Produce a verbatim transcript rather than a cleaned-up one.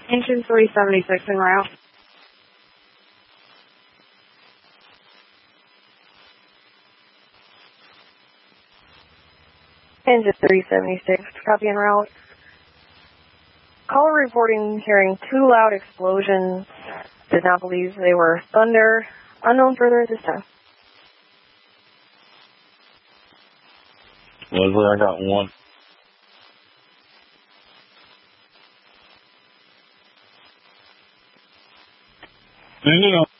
Engine three seventy-six en route. Engine three seventy-six, copy en route. Caller reporting hearing two loud explosions. Did not believe they were thunder. Unknown further at this time. Leslie, I got one. No, no, no.